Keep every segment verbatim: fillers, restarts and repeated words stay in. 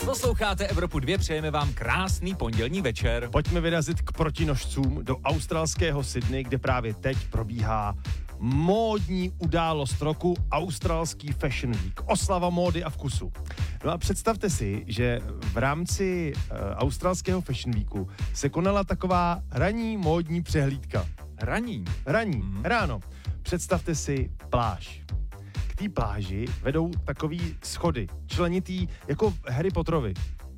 Posloucháte Evropu dva, přejeme vám krásný pondělní večer. Pojďme vyrazit k protinožcům do australského Sydney, kde právě teď probíhá módní událost roku, australský Fashion Week, oslava módy a vkusu. No a představte si, že v rámci uh, australského Fashion Weeku se konala taková ranní módní přehlídka. Raní? Raní, mm. ráno. Představte si pláž. K té pláži vedou takový schody, členitý jako Harry Potterovi.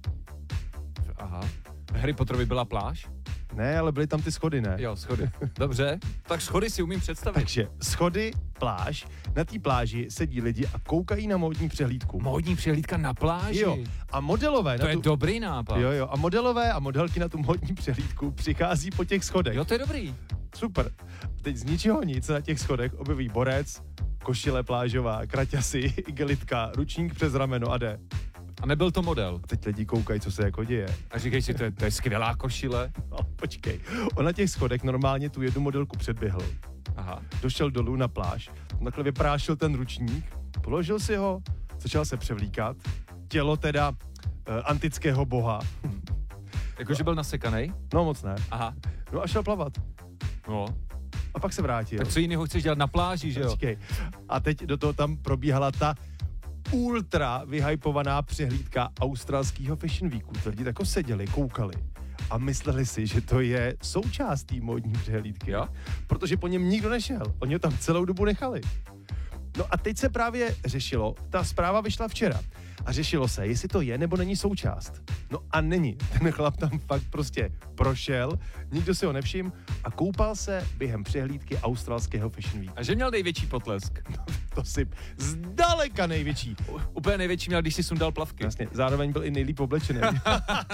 Aha. Harry Potterovi byla pláž? Ne, ale byly tam ty schody, ne? Jo, schody. Dobře, tak schody si umím představit. Takže schody, pláž, na té pláži sedí lidi a koukají na módní přehlídku. Módní přehlídka na pláži? Jo, a modelové... To na je tu... dobrý nápad. Jo, jo, a modelové a modelky na tu módní přehlídku přichází po těch schodech. Jo, to je dobrý. Super. Teď z ničeho nic na těch schodech objeví borec, košile plážová, kraťasy, igelitka, ručník přes rameno a jde. A nebyl to model. A teď lidi koukají, co se jako děje. A říkají si, to je, to je skvělá košile. No, počkej. On na těch schodech normálně tu jednu modelku předběhl. Aha. Došel dolů na pláž, takhle vyprášil ten ručník, položil si ho, začal se převlíkat. Tělo teda uh, antického boha. Jakože byl nasekanej? No moc ne. Aha. No a šel plavat. No. A pak se vrátil. Tak co jiného chceš dělat na pláži, že jo? Počkej. A teď do toho tam probíhala ta ultra vyhypovaná přehlídka australského Fashion Weeku. To lidi tako seděli, koukali a mysleli si, že to je součást té módní přehlídky. Jo? Protože po něm nikdo nešel. Oni ho tam celou dobu nechali. No a teď se právě řešilo, ta zpráva vyšla včera a řešilo se, jestli to je nebo není součást. No a není. Ten chlap tam fakt prostě prošel, nikdo si ho nevšiml a koupal se během přehlídky australského Fashion Weeku. A že měl největší potlesk? To si zdaleka největší. Úplně největší měl, když si sundal plavky. Jasně, zároveň byl i nejlíp oblečený.